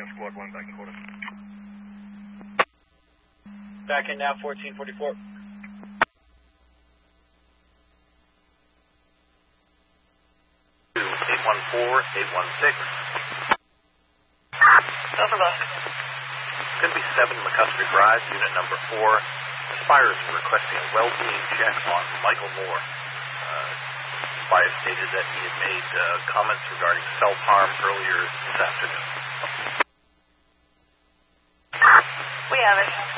Squad 1, back in quarters. Back in now, 1444. 816. Over bus. It's going to be 7 McCusker Drive, unit number 4. Spires are requesting a well-being check on Michael Moore. Spires stated that he had made comments regarding self-harm earlier this afternoon. We have it.